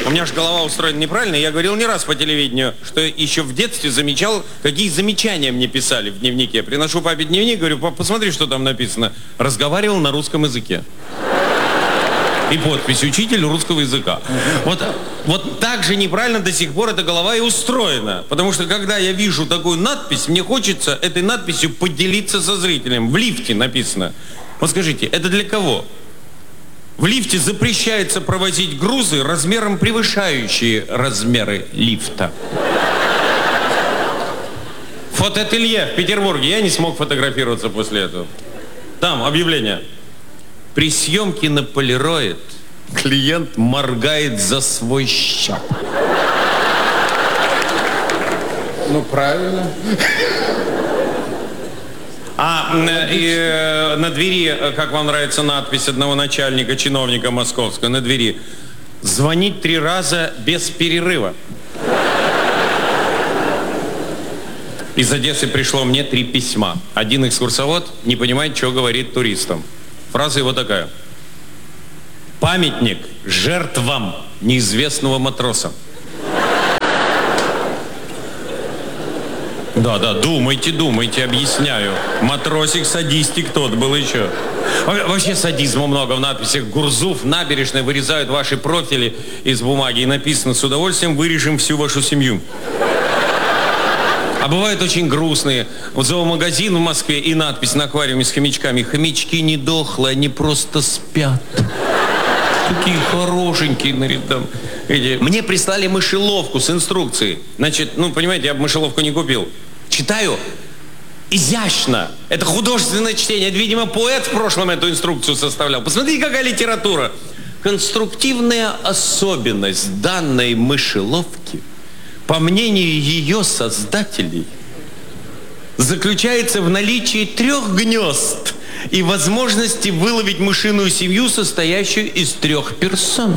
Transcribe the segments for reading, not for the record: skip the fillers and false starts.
У меня же голова устроена неправильно. Я говорил не раз по телевидению, что еще в детстве замечал, какие замечания мне писали в дневнике. Я приношу папе дневник, говорю, пап, посмотри, что там написано. Разговаривал на русском языке. И подпись «Учитель русского языка». Вот так же неправильно до сих пор эта голова и устроена. Потому что когда я вижу такую надпись, мне хочется этой надписью поделиться со зрителем. В лифте написано. Вот скажите, это для кого? В лифте запрещается провозить грузы размером превышающие размеры лифта. Фотоателье в Петербурге. Я не смог фотографироваться после этого. Там объявление. При съемке на полироид клиент моргает за свой счет. Ну, правильно. А на двери, как вам нравится надпись одного начальника, чиновника московского, на двери: звонить 3 раза без перерыва. Из Одессы пришло мне 3 письма. Один экскурсовод не понимает, что говорит туристам. Фраза его такая: памятник жертвам неизвестного матроса. Да, думайте, объясняю. Матросик, садистик тот был еще. Вообще садизма много в надписях. Гурзуф, набережная, вырезают ваши профили из бумаги. И написано: с удовольствием вырежем всю вашу семью. А бывают очень грустные. Вот зоомагазин в Москве и надпись на аквариуме с хомячками: хомячки не дохлые, они просто спят. Такие хорошенькие на рядом. Мне прислали мышеловку с инструкцией. Значит, понимаете, я бы мышеловку не купил. Читаю изящно. Это художественное чтение. Это, видимо, поэт в прошлом эту инструкцию составлял. Посмотрите, какая литература. Конструктивная особенность данной мышеловки, по мнению ее создателей, заключается в наличии 3 гнезд и возможности выловить мышиную семью, состоящую из 3 персон.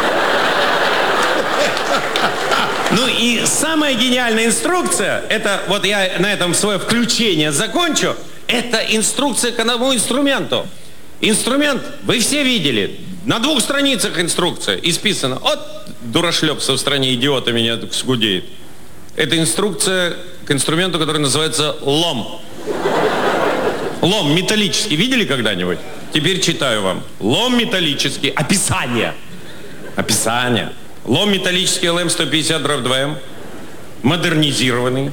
Ну и самая гениальная инструкция, это вот я на этом свое включение закончу, это инструкция к одному инструменту. Инструмент вы все видели. На 2 страницах инструкция исписана. Вот дурашлепство в стране идиота меня так скудеет. Это инструкция к инструменту, который называется лом. Лом металлический. Видели когда-нибудь? Теперь читаю вам. Лом металлический. Описание. Описание. Лом металлический ЛМ-150/2М. Модернизированный.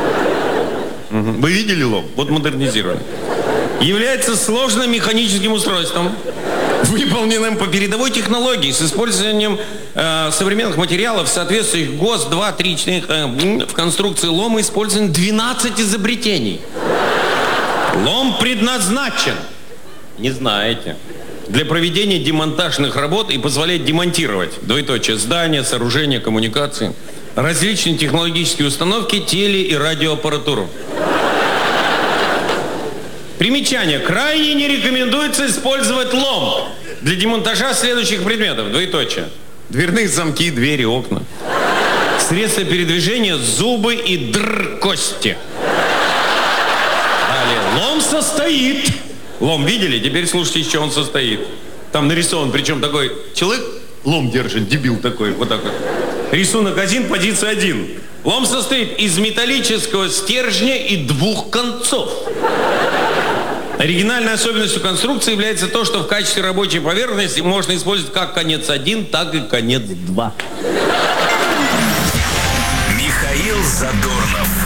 Вы видели лом? Вот модернизированный. Является сложным механическим устройством, выполненным по передовой технологии с использованием современных материалов, соответствующих ГОСТ 2, 3, 4. В конструкции лома использовано 12 изобретений. Лом предназначен, не знаете, для проведения демонтажных работ и позволяет демонтировать, двоеточие, здания, сооружения, коммуникации, различные технологические установки, теле- и радиоаппаратуру. Примечание. Крайне не рекомендуется использовать лом для демонтажа следующих предметов. Двоеточие. Дверные замки, двери, окна. Средства передвижения, зубы и кости. Далее. Лом состоит. Лом видели? Теперь слушайте, из чего он состоит. Там нарисован, причем такой человек лом держит, дебил такой, вот так вот. Рисунок 1, позиция 1. Лом состоит из металлического стержня и 2 концов. Оригинальной особенностью конструкции является то, что в качестве рабочей поверхности можно использовать как конец 1, так и конец 2. Михаил Задорнов.